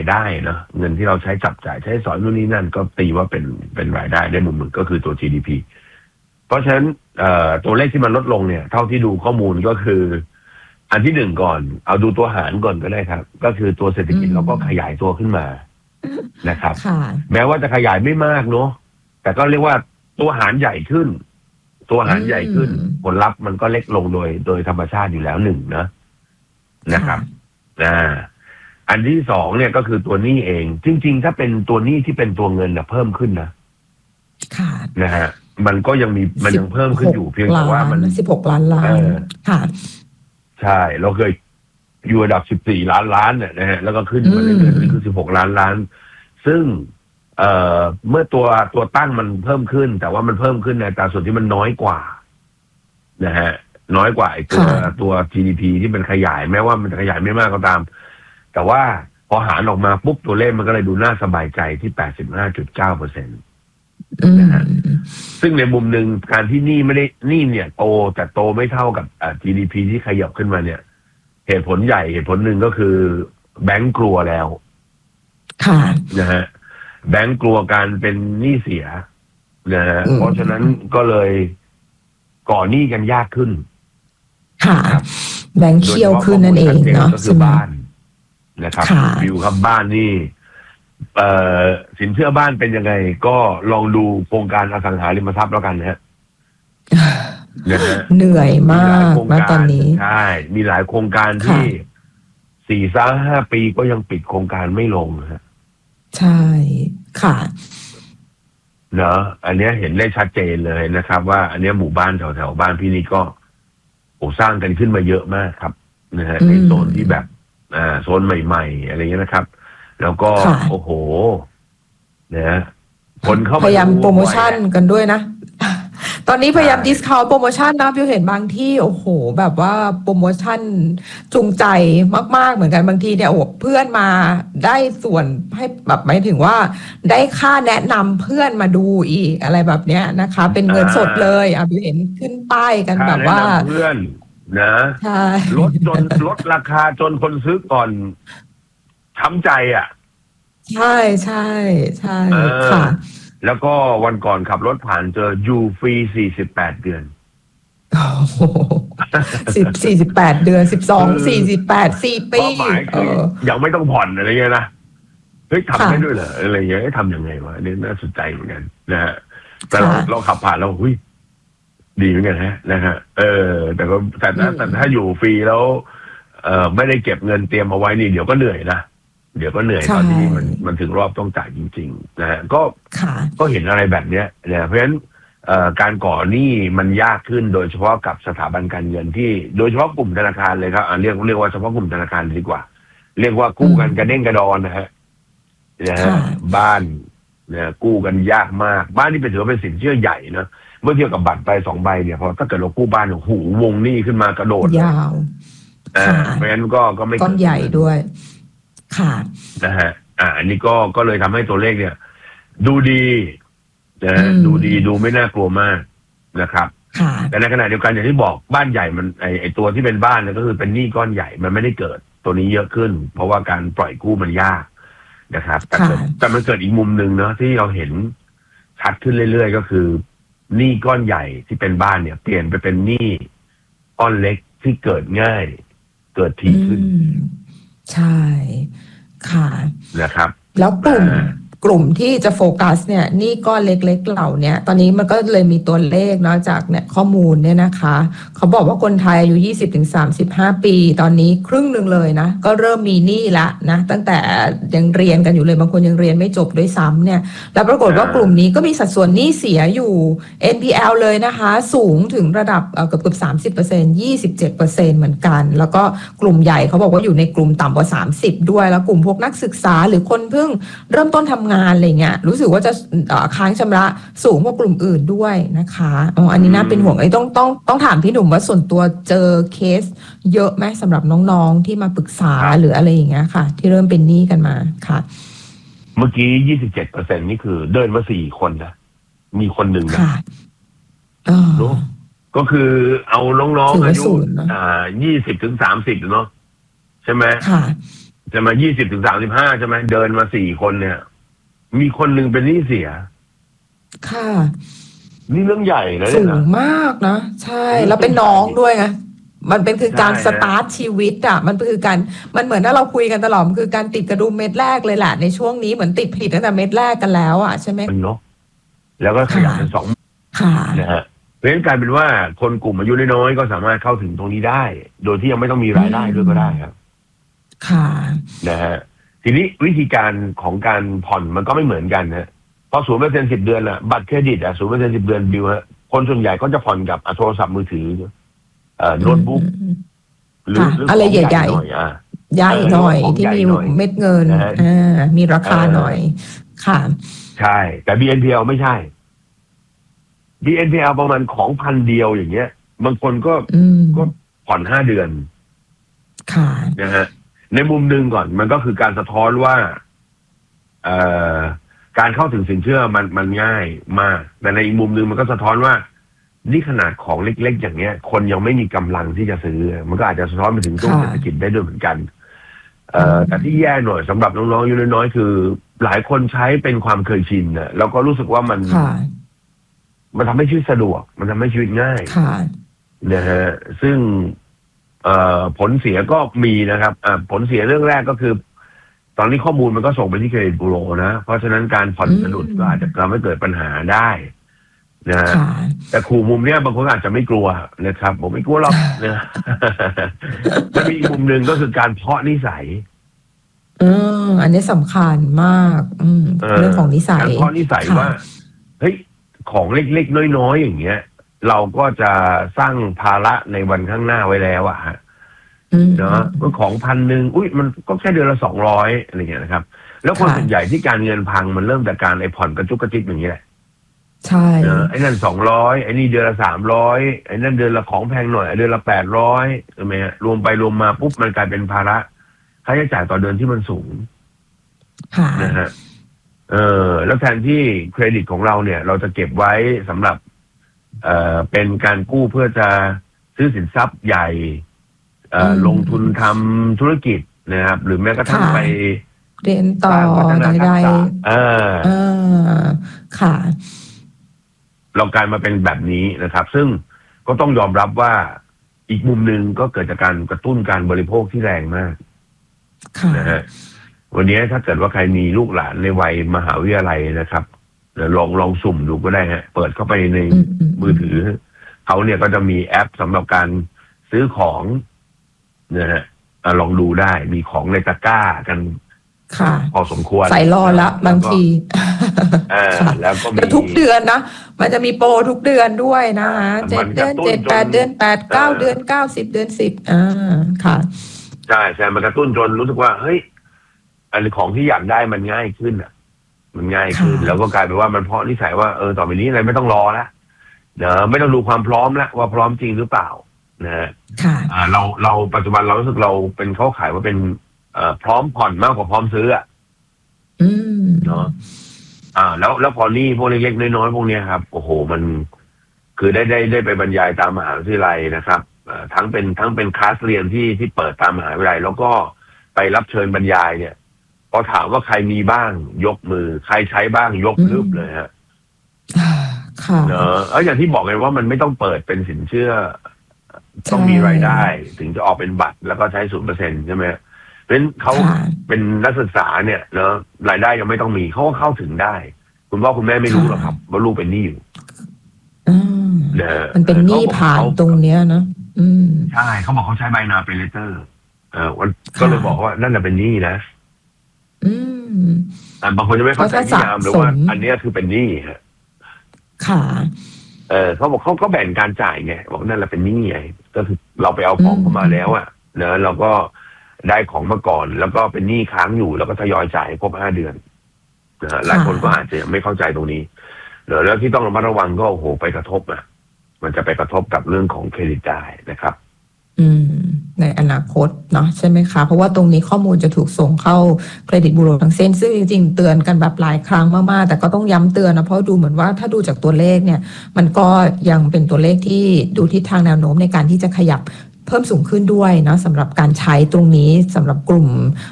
ายได้เนาะเงินที่เราใช้จับจ่ายใช้สอยนู่นนี่นั่นก็ตีว่าเป็นรายได้ได้มุมหนึ่งก็คือตัว GDP เพราะฉะนั้นตัวเลขที่มันลดลงเนี่ยเท่าที่ดูข้อมูลก็คืออันที่หนึ่งก่อนเอาดูตัวหารก่อนก็ได้ครับ ก็คือตัวเศรษฐกิจเราก็ขยายตัวขึ้นมานะครับแม้ว่าจะขยายไม่มากเนาะแต่ก็เรียกว่าตัวหารใหญ่ขึ้น ตัวหารใหญ่ขึ้นผลลัพธ์มันก็เล็กลงโดยธรรมชาติอยู่แล้วหนึ่งนะครับอันที่สองเนี่ยก็คือตัวหนี้เองจริงๆถ้าเป็นตัวหนี้ที่เป็นตัวเงินเพิ่มขึ้นนะฮะมันก็ยังเพิ่มขึ้นอยู่เพียงแต่ว่ามัน 16 ล้านค่ะใช่เราเคยอยู่ระดับ14 ล้านเนี่ยนะฮะแล้วก็ขึ้นมาเรื่อยๆนี่คือ16 ล้าน ซึ่งเมื่อตัวตั้งมันเพิ่มขึ้นแต่ว่ามันเพิ่มขึ้นในอัตราส่วนที่มันน้อยกว่านะฮะน้อยกว่าไอ้ตัว GDP ที่มันขยายแม้ว่ามันจะขยายไม่มากก็ตามแต่ว่าพอหารออกมาปุ๊บตัวเลขมันก็เลยดูน่าสบายใจที่ 85.9% นะฮะซึ่งในมุมหนึ่งการที่หนี้เนี่ยโตแต่โตไม่เท่ากับGDP ที่ขยับขึ้นมาเนี่ยเหตุผลหนึ่งก็คือแบงก์กลัวแล้วนะฮะแบงก์กลัวการเป็นหนี้เสียนะฮะเพราะฉะนั้นก็เลยก่อหนี้กันยากขึ้นแบงก์เคี่ยวขึ้นนั่นเองเนาะก็คือบ้านนะครับวิวครับบ้านนี่สินเชื่อบ้านเป็นยังไงก็ลองดูโครงการอสังหาริมทรัพย์แล้วกันนะฮะเหนื่อยมากนะตอนนี้ใช่มีหลายโครงการที่4-5 ปีก็ยังปิดโครงการไม่ลงฮะใช่ค่ะเนอะอันนี้เห็นได้ชัดเจนเลยนะครับ ว่าอันนี้หมู่บ้านแถวบ้านพี่นี่ก็สร้างกันขึ้นมาเยอะมากครับนะฮะในโซนที่แบบโซนใหม่ๆอะไรเงี้ยนะครับแล้วก็โอ้โหนะคนเข้าพยายามโปรโมชั่นกันด้วยนะตอนนี้พยายามดิสคาวน์โปรโมชั่นนะพี่เห็นบางที่โอ้โหแบบว่าโปรโมชั่นจูงใจมากๆเหมือนกันบางทีเนี่ยโอ้เพื่อนมาได้ส่วนให้แบบหมายถึงว่าได้ค่าแนะนำเพื่อนมาดูอีกอะไรแบบเนี้ยนะคะเป็นเงินสดเลยพี่เห็นขึ้นป้ายกันแบบว่าเพื่อนนะลดราคาจนคนซื้อก่อนช้ำใจใช่ค่ะแล้วก็วันก่อนขับรถผ่านเจอยูฟรี48 เดือน 48 เดือน12 48 4 ปีหมายคือยังไม่ต้องผ่อนอะไรเงี้ยนะเฮ้ยทำได้ด้วยเหรออะไรเงี้ยทำยังไงวะนี่น่าสนใจเหมือนกันนะฮะแต่เราขับผ่านเราหุ้ยดีเหมือนกันนะฮะแต่ถ้าอยู่ฟรีแล้วไม่ได้เก็บเงินเตรียมเอาไว้นี่เดี๋ยวก็เหนื่อยนะเดี๋ยวก็เหนื่อยตอนที่มันถึงรอบต้องจ่ายจริงๆนะฮะก็เห็นอะไรแบบเนี้ยนะเพราะฉะนั้นการก่อหนี้มันยากขึ้นโดยเฉพาะกับสถาบันการเงินที่โดยเฉพาะกลุ่มธนาคารเลยครับเรียกว่าเฉพาะกลุ่มธนาคารดีกว่าเรียกว่ากู้กันกระเด้งกระดอนนะฮะบ้านเนี่ยกู้กันยากมากบ้านที่เป็นถือว่าเป็นสินเชื่อใหญ่นะเมื่อเทียบกับบัตรใบ2 ใบเนี่ยพอถ้าเกิดเรากู้บ้านหูวงหนี้ขึ้นมากระโดดยาวเพราะฉะนั้นก็ไม่ก้อนใหญ่ด้วยค่ะนะฮะอันนี้ก็เลยทำให้ตัวเลขเนี่ยดูดีนะดูไม่น่ากลัวมากนะครับแต่ในขณะเดียวกันอย่างที่บอกบ้านใหญ่มันไอตัวที่เป็นบ้านเนี่ยก็คือเป็นหนี้ก้อนใหญ่มันไม่ได้เกิดตัวนี้เยอะขึ้นเพราะว่าการปล่อยกู้มันยากนะครับแต่มันเกิดอีกมุมหนึ่งเนาะที่เราเห็นชัดขึ้นเรื่อยๆก็คือหนี้ก้อนใหญ่ที่เป็นบ้านเนี่ยเปลี่ยนไปเป็นหนี้ก้อนเล็กที่เกิดง่ายเกิดถี่ขึ้นใช่ค่ะนะครับแล้วกลุ่มที่จะโฟกัสเนี่ยนี่ก้อนเล็กๆเหล่านี้ตอนนี้มันก็เลยมีตัวเลขเนาะจากเนี่ยข้อมูลเนี่ยนะคะเขาบอกว่าคนไทยอายุ 20-35 ปีตอนนี้ครึ่งหนึ่งเลยนะก็เริ่มมีหนี้ละนะตั้งแต่ยังเรียนกันอยู่เลยบางคนยังเรียนไม่จบด้วยซ้ำเนี่ยแล้วปรากฏว่ากลุ่มนี้ก็มีสัดส่วนหนี้เสียอยู่ NPL เลยนะคะสูงถึงระดับเกือบ 30% 27%เหมือนกันแล้วก็กลุ่มใหญ่เขาบอกว่าอยู่ในกลุ่มต่ำกว่า30ด้วยแล้วกลุ่มพวกนักศึกษาหรือคนเพิ่งเริ่มต้นทำงานอะไรเงี้ยรู้สึกว่าจะค้างชำระสูงกว่ากลุ่มอื่นด้วยนะคะอันนี้น่าเป็นห่วงต้องถามพี่หนุ่มว่าส่วนตัวเจอเคสเยอะไหมสำหรับน้องๆที่มาปรึกษาหรืออะไรอย่างเงี้ยค่ะที่เริ่มเป็นหนี้กันมาค่ะเมื่อกี้ 27% นี่คือเดินมา4 คนนะมีคนหนึ่งนะก็คือเอาน้องๆอายุ20-30เนาะใช่ไหมจะมา20 ถึง 35ใช่ไหมเดินมา4 คนเนี่ย มีคนหนึ่งเป็นหนี้เสียค่ะนี่เรื่องใหญ่นะสูเนี่ยงนะมากนะใช่แล้วเป็นน้องด้วยไงมันเป็นคือการใช่สตาร์ทชีวิตอ่ะมันคือการมันเหมือนที่เราคุยกันตลอดมันคือการติดกระดุมเม็ดแรกเลยแหละในช่วงนี้เหมือนติดผลิตตั้งแต่เม็ดแรกกันแล้วอ่ะใช่ไหมมันเนาะแล้วก็ขยับเป็น2 ค่ะนะฮะเพราะฉะนั้นกลายเป็นว่าคนกลุ่มอายุน้อยๆก็สามารถเข้าถึงตรงนี้ได้ โดยที่ยังไม่ต้องมีรายได้ด้วยก็ได้ครับค่ะนะฮะทีนี้วิธีการของการผ่อนมันก็ไม่เหมือนกันนะพอ0% 10 เดือนอะบัตรเครดิตอะ0% 10 เดือนบิวฮะคนส่วนใหญ่ก็จะผ่อนกับโทรศัพท์มือถือโน้ตบุ๊กหรือค่ะอะไรของใหญ่หน่อยอ่ะใหญ่หน่อยของที่ใหญ่มีหน่อยเม็ดเงินนะฮะมีราคาหน่อย ค่ะใช่ แต่ BNPL ไม่ใช่ BNPL ประมาณของพันเดียวอย่างเงี้ยบางคนก็อืมก็ผ่อน5 เดือนค่ะนะฮะในมุมหนึ่งก่อนมันก็คือการสะท้อนว่าการเข้าถึงสินเชื่อมันง่ายมาก แต่ในอีกมุมหนึ่งมันก็สะท้อนว่านี่ขนาดของเล็กๆอย่างเงี้ย คนยังไม่มีกำลังที่จะซื้อ มันก็อาจจะสะท้อนไปถึงตู้ค่ะเศรษฐกิจได้ด้วยเหมือนกันแต่ที่แย่หน่อยสำหรับน้องๆอายุน้อยๆคือ หลายคนใช้เป็นความเคยชินนะแล้วก็รู้สึกว่ามันค่ะมันทำให้ชีวิตสะดวก มันทำให้ชีวิตง่ายค่ะนะฮะซึ่งผลเสียก็มีนะครับผลเสียเรื่องแรกก็คือ ตอนนี้ข้อมูลมันก็ส่งไปที่เครดิตบูโรนะเพราะฉะนั้นการผ่อนสะดุดก็อาจจะทำให้เกิดปัญหาได้นะฮะค่ะแต่ขู่มุมเนี้ยบางคนอาจจะไม่กลัวนะครับผมไม่กลัวหรอกนะ มันมีอีกมุมหนึ่งก็คือการเพาะนิสัยอันนี้สำคัญมาก เรื่องของนิสัยการเพาะนิสัยค่ะว่าเฮ้ยของเล็กๆน้อยๆอย่างเงี้ย เราก็จะสร้างภาระในวันข้างหน้าไว้แล้วอะฮะเนาะของ1,000อุ้ยมันก็แค่เดือนละ200อะไรเงี้ยนะครับ แล้วคนค่ะส่วนใหญ่ที่การเงินพังมันเริ่มจากการไอ้ผ่อนกระจุกกระจิบอย่างนี้แหละใช่ไอ้นั่น200ไอ้นี่เดือนละ300ไอ้นั่นเดือนละของแพงหน่อยเดือนละ800ใช่ไหมฮะรวมไปรวมมาปุ๊บมันกลายเป็นภาระค่าใช้จ่ายต่อเดือนที่มันสูงค่ะนะฮะแล้วแทนที่เครดิตของเราเนี่ย เราจะเก็บไว้สำหรับเป็นการกู้เพื่อจะซื้อสินทรัพย์ใหญ่ลงทุนทำธุรกิจนะครับ หรือแม้กระทั่งค่ะไปเรียนต่อสร้างพัฒนาทักใดษะๆค่ะเรากลายมาเป็นแบบนี้นะครับ ซึ่งก็ต้องยอมรับว่าอีกมุมหนึ่งก็เกิดจากการกระตุ้นการบริโภคที่แรงมากค่ะนะฮะวันนี้ถ้าเกิดว่าใครมีลูกหลานในวัยมหาวิทยาลัยนะครับลองสุ่มดูก็ได้ฮะเปิดเข้าไปในมือถือเขาเนี่ยก็จะมีแอปสำหรับการซื้อของนะฮะลองดูได้มีของในตะกร้ากันค่ะพอสมควรใส่รอละบางที ค่ะแล้วก็มีแต่ทุกเดือนนะ มันจะมีโปรทุกเดือนด้วยนะคะมัน 7 เดือนกระตุ้น 7 8 เดือน 8 9 เดือน 9 10 เดือน 10ค่ะใช่มันกระตุ้นจนรู้สึกว่าเฮ้ยอันของที่อยากได้มันง่ายขึ้นอ่ะ มันง่ายขึ้นค่ะแล้วก็กลายเป็นว่ามันเพราะนิสัยว่าต่อไปนี้อะไรไม่ต้องรอละเนอะไม่ต้องดูความพร้อมละว่าพร้อมจริงหรือเปล่านะฮะค่ะเราปัจจุบันเรารู้สึกเราเป็นเขาขายว่าเป็นพร้อมผ่อนมากกว่าพร้อมซื้ออ่ะ เนาะ แล้วพอนี่พวกเล็กๆน้อยๆพวกเนี้ยครับโอ้โหมันคือได้ไปบรรยายตามมหาวิทยาลัยนะครับทั้งเป็นคลาสเรียนที่เปิดตามมหาวิทยาลัยแล้วก็ไปรับเชิญบรรยายเนี่ยพอถามว่าใครมีบ้างยกมือใครใช้บ้างยกลึบเลยฮะค่ะเนอะอย่างที่บอกเลยว่ามันไม่ต้องเปิดเป็นสินเชื่อ ต้องมีรายได้ถึงจะออกเป็นบัตรแล้วก็ใช้0%ใช่ไหมเพราะฉะนั้นเขาค่ะเป็นนักศึกษาเนี่ยเนอะรายได้ยังไม่ต้องมีเขาก็เข้าถึงได้ คุณพ่อคุณแม่ไม่รู้หรอกครับว่าลูกเป็นหนี้อยู่ นะฮะมันเป็นหนี้ผ่านตรงเนี้ยนะใช่เขาบอกเขาใช้ใบนาเปเลเตอร์วันก็เลยบอกว่านั่นแหละเป็นหนี้นะบางคนจะไม่เข้าใจนิยามหรือว่าอันนี้คือเป็นหนี้ฮะค่ะเขาบอกเขาก็แบ่งการจ่ายไงบอกนั่นแหละเป็นหนี้ไงก็คือเราไปเอาของเข้ามาแล้วอ่ะเนอะเราก็ได้ของมาก่อน แล้วก็เป็นหนี้ค้างอยู่แล้วก็ทยอยจ่ายครบ5 เดือนนะฮะหลายคนก็อาจจะไม่เข้าใจตรงนี้แล้วที่ต้องระมัดระวังก็โอ้โหไปกระทบมันจะไปกระทบกับเรื่องของเครดิตได้นะครับในอนาคตเนาะใช่ไหมคะเพราะว่าตรงนี้ข้อมูลจะถูกส่งเข้าเครดิตบูโรทั้งสิ้นซึ่งจริงๆเตือนกันแบบหลายครั้งมากๆแต่ก็ต้องย้ำเตือนนะเพราะดูเหมือนว่าถ้าดูจากตัวเลขเนี่ยมันก็ยังเป็นตัวเลขที่ดูทิศทางแนวโน้มในการที่จะขยับเพิ่มสูงขึ้นด้วยเนาะสำหรับการใช้ตรงนี้สำหรับกลุ่ม